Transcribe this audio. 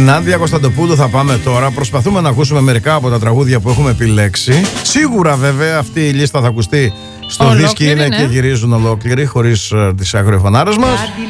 Στην Νάντια Κωνσταντοπούλου θα πάμε τώρα. Προσπαθούμε να ακούσουμε μερικά από τα τραγούδια που έχουμε επιλέξει. Σίγουρα βέβαια αυτή η λίστα θα ακουστεί στο δίσκι, είναι και γυρίζουν ολόκληροι χωρίς τις αγριοφωνάρες μας.